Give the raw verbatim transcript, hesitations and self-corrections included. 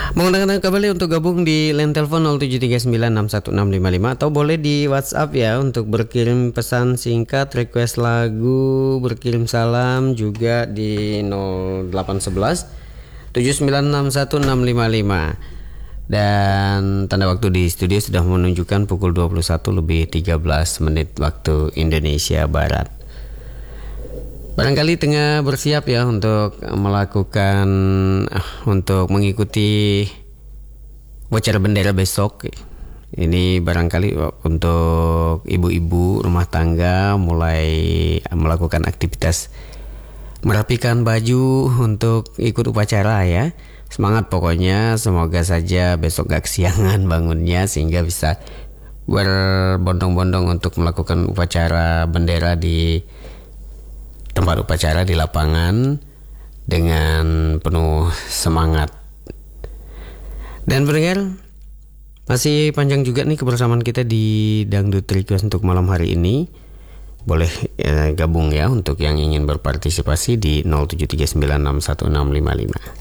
Menggunakan kembali untuk gabung di line telepon nol tujuh tiga sembilan enam satu enam lima lima atau boleh di WhatsApp ya untuk berkirim pesan singkat, request lagu, berkirim salam juga di nol delapan satu satu tujuh sembilan enam satu enam lima lima. Dan tanda waktu di studio sudah menunjukkan pukul dua puluh satu lebih tiga belas menit waktu Indonesia Barat. Barangkali tengah bersiap ya untuk melakukan untuk mengikuti upacara bendera besok. Ini barangkali untuk ibu-ibu rumah tangga mulai melakukan aktivitas merapikan baju untuk ikut upacara ya. Semangat pokoknya, semoga saja besok gak kesiangan bangunnya sehingga bisa berbondong-bondong untuk melakukan upacara bendera di tempat upacara di lapangan dengan penuh semangat. Dan pendengar, masih panjang juga nih kebersamaan kita di Dangdut Request untuk malam hari ini. Boleh eh, gabung ya untuk yang ingin berpartisipasi di nol tujuh tiga sembilan enam satu enam lima lima.